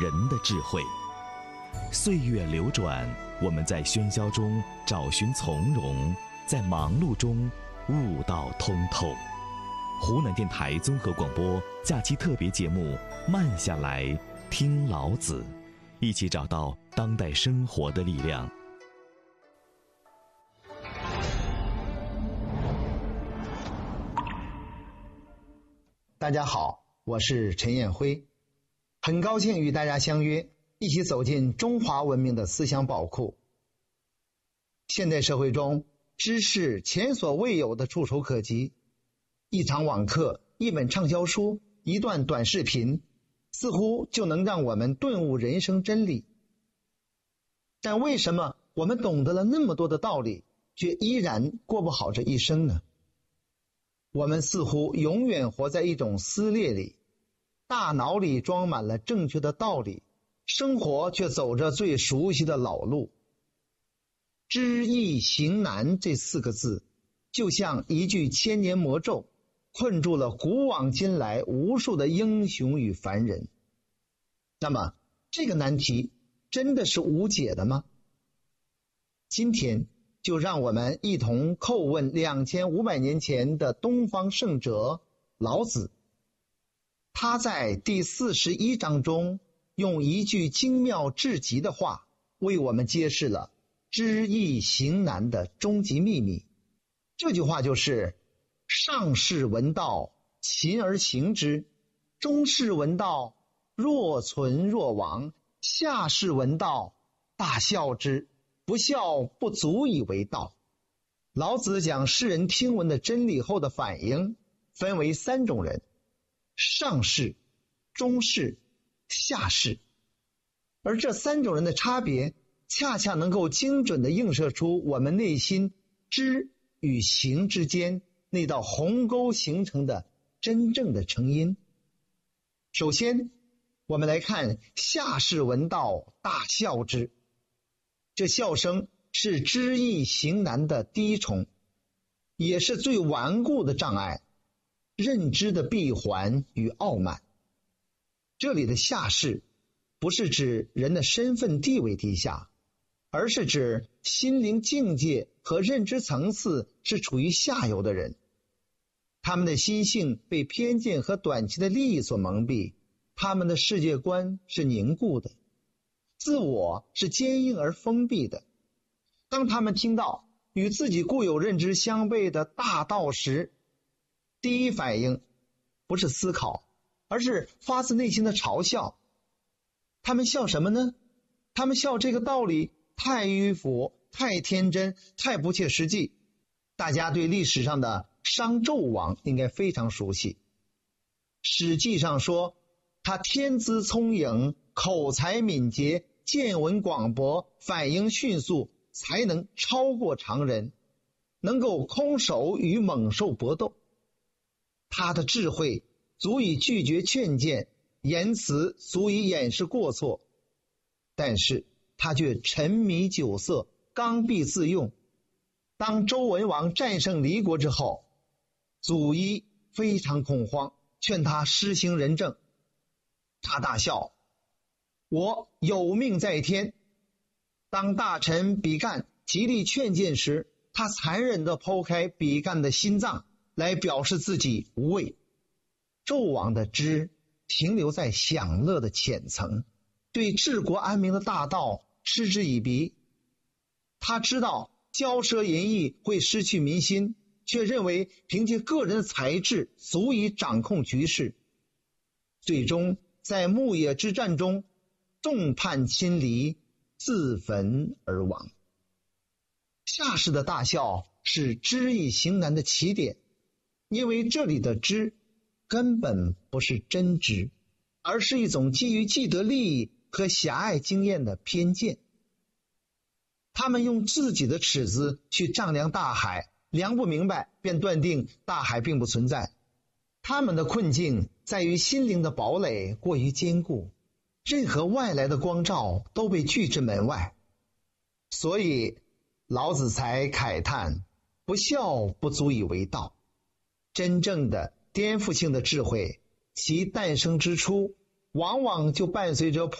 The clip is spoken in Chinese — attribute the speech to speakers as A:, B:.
A: 人的智慧。岁月流转，我们在喧嚣中找寻从容，在忙碌中悟道通透。湖南电台综合广播假期特别节目《慢下来听老子》，一起找到当代生活的力量。
B: 大家好，我是陈彦辉，很高兴与大家相约，一起走进中华文明的思想宝库。现代社会中，知识前所未有的触手可及，一场网课、一本畅销书、一段短视频，似乎就能让我们顿悟人生真理。但为什么我们懂得了那么多的道理，却依然过不好这一生呢？我们似乎永远活在一种撕裂里，大脑里装满了正确的道理，生活却走着最熟悉的老路。知易行难这4个字，就像一句千年魔咒，困住了古往今来无数的英雄与凡人。那么，这个难题真的是无解的吗？今天就让我们一同叩问2500年前的东方圣哲老子。他在第41章中用一句精妙至极的话，为我们揭示了知易行难的终极秘密。这句话就是：上士闻道，勤而行之；中士闻道，若存若亡；下士闻道，大笑之。不孝不足以为道。老子讲世人听闻的真理后的反应分为3种人：上士、中士、下士。而这3种人的差别，恰恰能够精准地映射出我们内心知与行之间那道鸿沟形成的真正的成因。首先，我们来看下士闻道，大笑之。这笑声是知易行难的第一重，也是最顽固的障碍，认知的闭环与傲慢。这里的下士不是指人的身份地位低下，而是指心灵境界和认知层次是处于下游的人。他们的心性被偏见和短期的利益所蒙蔽，他们的世界观是凝固的，自我是坚硬而封闭的。当他们听到与自己固有认知相悖的大道时，第一反应不是思考，而是发自内心的嘲笑。他们笑什么呢？他们笑这个道理太迂腐、太天真、太不切实际。大家对历史上的商纣王应该非常熟悉。史记上说，他天资聪颖，口才敏捷，见闻广博，反应迅速，才能超过常人，能够空手与猛兽搏斗。他的智慧足以拒绝劝谏，言辞足以掩饰过错，但是他却沉迷酒色，刚愎自用。当周文王战胜黎国之后，祖乙非常恐慌，劝他施行仁政。他大笑，我有命在天。当大臣比干极力劝谏时，他残忍地剖开比干的心脏，来表示自己无畏。纣王的知停留在享乐的浅层，对治国安民的大道嗤之以鼻。他知道骄奢淫逸会失去民心，却认为凭借个人的才智足以掌控局势。最终在牧野之战中众叛亲离，自焚而亡。下士的大笑是知易行难的起点，因为这里的知根本不是真知，而是一种基于既得利益和狭隘经验的偏见。他们用自己的尺子去丈量大海，量不明白便断定大海并不存在。他们的困境在于心灵的堡垒过于坚固，任何外来的光照都被拒之门外。所以老子才慨叹，不孝不足以为道。真正的颠覆性的智慧，其诞生之初往往就伴随着